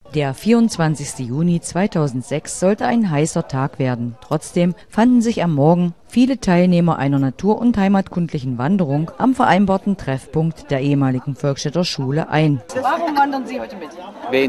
Der 24. Juni 2006 sollte ein heißer Tag werden. Trotzdem fanden sich am Morgen viele Teilnehmer einer natur- und heimatkundlichen Wanderung am vereinbarten Treffpunkt der ehemaligen Volkstädter Schule ein. Warum wandern Sie heute mit?